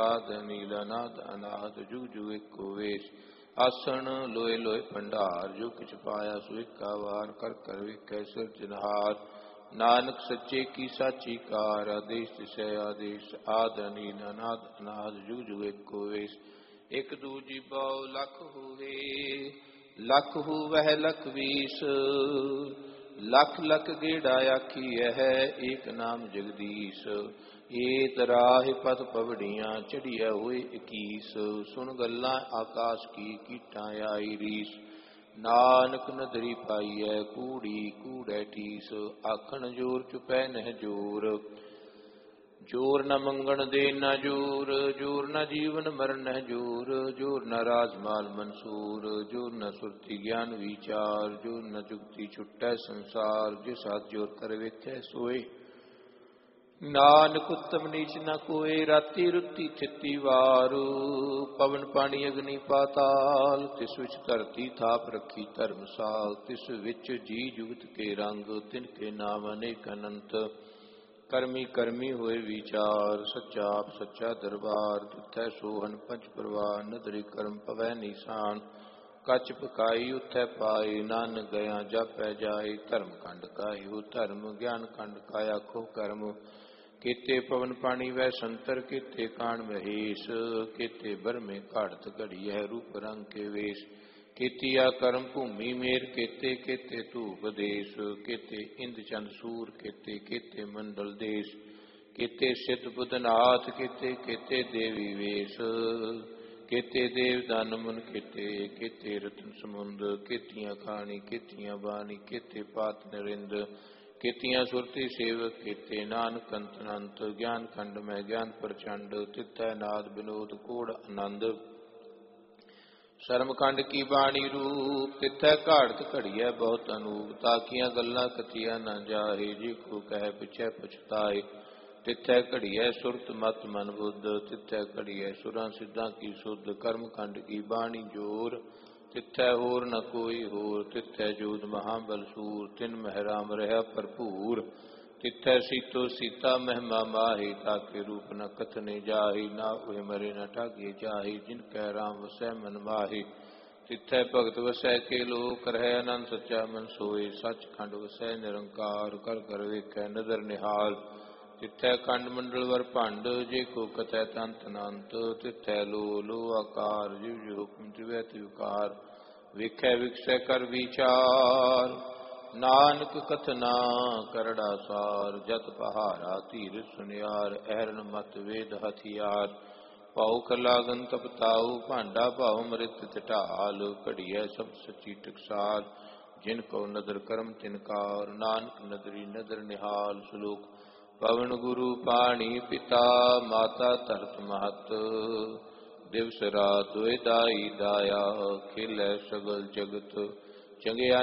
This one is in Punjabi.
ਆਦ ਨੀਲਾਨਾਦ ਅਨਾਦ ਜੁਗ ਜੁਗ ਏਕੋ ਵੇਸ਼। ਆਸਣ ਲੋਏ ਲੋਏ ਭੰਡਾਰ ਜੋ ਕਿਛ ਪਾਇਆ ਸੋ ਏਕਾ ਵਾਰ। ਕਰ ਕਰ ਵੇਖੈ ਸਿਰਜਨਹਾਰ ਨਾਨਕ ਸੱਚੇ ਕੀ ਸਾਚੀ ਕਾਰ। ਆਦੇਸ਼ ਤਿਸੈ ਆਦੇਸ਼ ਆਦ ਨੀਲਾਨਾਦ ਅਨਾਦ ਜੁਗ ਜੁਗ ਏਕੋ ਵੇਸ਼। ਇਕ ਦੂਜੀ ਬਹੁ ਲਖ ਹੋਏ ਲਖ ਹੋਵਹਿ ਲਖ ਵੀਸ। ਲਖ ਲਖ ਗੇੜਾ ਆਖੀਐ ਏਕ ਨਾਮ ਜਗਦੀਸ਼। ਏਤ ਰਾਹਿ ਪਤ ਪਵੜੀਆਂ ਚੜੀਐ ਹੋਏ 21। ਸੁਣ ਗੱਲਾਂ ਆਕਾਸ਼ ਕੀ ਕੀਟਾਂ ਆਈ ਰੀਸ। ਨਾਨਕ ਨਦਰੀ ਪਾਈਐ ਕੂੜੀ ਕੂੜੈ ਠੀਸ। ਆਖਣ ਜੋਰ ਚੁਪੈ ਨਹਿ ਜੋਰ ਜੋਰ ਨ ਮੰਗਣ ਦੇ ਨ ਜੋਰ। ਜੋਰ ਨ ਜੀਵਨ ਮਰਨ ਨਹਿ ਜੋਰ। ਜੋਰ ਨ ਰਾਜਮਾਲ ਮਨਸੂਰ। ਜੋਰ ਨ ਸੁਰਤੀ ਗਿਆਨ ਵਿਚਾਰ। ਜੋਰ ਨ ਜੁਗਤੀ ਛੁਟੈ ਸੰਸਾਰ। ਜਿਸ ਹੱਥ ਜੋਰ ਕਰ ਵੇਖੈ ਸੋਏ। ਨਾਨਕ ਉਤਮ ਨੀਚ ਨ ਕੋਏ ਰਾਤੀ ਰੁੱਤੀ ਥਿਤੀ ਵਾਰ। ਪਵਨ ਪਾਣੀ ਅਗਨੀ ਪਾਤਾਲ ਤਿਸ ਵਿੱਚ ਧਰਤੀ ਥਾਪ ਰੱਖੀ ਧਰਮਸਾਲ। ਤਿਸ ਵਿੱਚ ਜੀ ਜੁਗਤ ਕੇ ਰੰਗ ਤਿਨ ਕੇ ਨਾਮ ਅਨੇਕ ਅਨੰਤ। ਕਰਮੀ ਕਰਮੀ ਹੋਏ ਵਿਚਾਰ ਸੱਚਾ ਆਪ ਸੱਚਾ ਦਰਬਾਰ। ਤਿਥੈ ਸੋਹਨ ਪੰਚ ਪਰਵਾਰ ਨਦਰੀ ਕਰਮ ਪਵੈ ਨੀਸਾਨ। ਕੱਚ ਪਕਾਈ ਉਥੈ ਪਾਏ ਨਾਨਕ ਗਿਆ ਜਾਪੈ ਜਾਏ। ਧਰਮ ਖੰਡ ਕਾਇਓ ਧਰਮ ਗਿਆਨ ਖੰਡ ਕਾਇਆ ਖੋ ਕਰਮ। ਕੀਤੇ ਪਵਨ ਪਾਣੀ ਵੈ ਸੰਤਰ ਕੀਤੇ ਕਾਣ ਮਹੇਸ਼। ਕੀਤੇ ਬਰਮੇ ਘਾੜਤ ਘੜੀਐ ਰੂਪ ਰੰਗ ਕੇ ਵੇਸ਼। ਕੀਤੀ ਆ ਕਰਮ ਭੂਮੀ ਮੇਰ ਕੀਤੇ ਕੀਤੇ ਧੂਪ ਦੇਸ਼। ਕੀਤੇ ਇੰਦ ਚੰਦ ਸੂਰ ਕੀਤੇ ਕੀਤੇ ਮੰਡਲ ਦੇਸ਼। ਕੀਤੇ ਸਿੱਧ ਬੁੱਧਨਾਥ ਕੀਤੇ ਕੀਤੇ ਦੇਵੀ ਵੇਸ਼। ਕੀਤੇ ਦੇਵ ਦਾਨ ਮੁਨ ਕੀਤੇ ਕੀਤੇ ਰਤਨ ਸਮੁੰਦ। ਕੀਤੀਆਂ ਖਾਣੀ ਕੀਤੀਆਂ ਬਾਣੀ ਕੀਤੇ ਪਾਤ ਨਰਿੰਦ। ਕੀਤੀਆਂ ਸੁਰਤੀ ਸੇਵਕ ਕੀਤੇ ਨਾਨਕ ਅੰਤ ਅਨੰਤ। ਗਿਆਨ ਖੰਡ ਮੈਂ ਗਿਆਨ ਪ੍ਰਚੰਡ ਤਿਥੈ ਨਾਦ ਬਿਨੋਦ ਕੋੜ ਆਨੰਦ। ਸ਼ਰਮ ਖੰਡ ਕੀ ਬਾਣੀ ਰੂਪ ਤਿਥੈ ਘਾੜਤ ਘੜੀਐ ਬਹੁਤ ਅਨੂਪ। ਤਾਕੀਆਂ ਗੱਲਾਂ ਕਥੀਆਂ ਨਾ ਜਾਹੇ ਜੇ ਕੋ ਕਹਿ ਪਿਛੈ ਪਛਤਾਏ। ਤਿਥੈ ਘੜੀਐ ਸੁਰਤ ਮਤ ਮਨ ਬੁੱਧ। ਤਿਥੈ ਘੜੀਐ ਸੁਰਾਂ ਸਿੱਧਾਂ ਕੀ ਸੁਧ। ਕਰਮ ਖੰਡ ਕੀ ਬਾਣੀ ਜੋਰ ਤਿਥੈ ਹੋਰ ਨ ਕੋਈ ਹੋਰ। ਤਿਥੈ ਜੋਧ ਮਹਾਬਲ ਸੂਰ ਤਿਨ ਮਹਿ ਰਾਮ ਰਹਿਆ ਭਰਪੂਰ। ਤਿਥੈ ਸੀਤੋ ਸੀਤਾ ਮਹਿਮਾ ਮਾਹੀ। ਤਾਕੇ ਰੂਪ ਨ ਕਥਨੇ ਜਾਹੀ ਨਾ ਉਹ ਮਰੇ ਨ ਠਾਗੇ ਜਾਹੀ। ਜਿਨ ਕੈ ਰਾਮ ਵਸੈ ਮਨ ਮਾਹੀ। ਤਿਥੈ ਭਗਤ ਵਸੈ ਕੇ ਲੋਕ ਰਹਿ ਆਨੰਦ ਸੱਚਾ ਮਨ ਸੋਏ। ਸੱਚ ਖੰਡ ਵਸੈ ਨਿਰੰਕਾਰ ਕਰ ਕਰ ਵੇਖੈ ਨਦਰ ਨਿਹਾਲ। ਤਿਥੈ ਖੰਡ ਮੰਡਲ ਵਰ ਭੰਡ ਜੇ ਕੋ ਕਥੈ ਤੰਤ ਅਨੰਤ। ਤਿਥੈ ਲੋ ਲੋ ਆਕਾਰ ਜਿਵ ਜਿਵ ਹੁਕਮ ਤਿਵੈ ਤਿਵਕਾਰ। ਵੇਖੈ ਵਿਖਸੈ ਕਰ ਵਿਚਾਰ ਨਾਨਕ ਕਥਨਾ ਕਰੜਾ ਸਾਰ। ਜਤ ਪਹਾਰਾ ਧੀਰ ਸੁਨਿਆਰ ਐਰਨ ਮਤ ਵੇਦ ਹਥਿਆਰ। ਭਾਉ ਖਲਾਗਨ ਤਪਤਾਉ ਭਾਂਡਾ ਭਾਉ ਮ੍ਰਿਤ ਤਿਟਾਲ। ਘੜੀਐ ਸਬਦ ਸੱਚੀ ਟਕਸਾਲ ਜਿਨ ਕੋ ਨਦਰ ਕਰਮ ਤਿਨਕਾਰ। ਨਾਨਕ ਨਦਰੀ ਨਦਰ ਨਿਹਾਲ। ਸ਼ਲੋਕ ਪਵਨ ਗੁਰੂ ਪਾਣੀ ਪਿਤਾ ਮਾਤਾ ਧਰਤ ਮਹਤ। ਦਿਵਸ ਰਾਤ ਦੁਇ ਦਾਈ ਦਾਇਆ ਖੇਲੈ ਸਗਲ ਜਗਤ। ਚੰਗਿਆ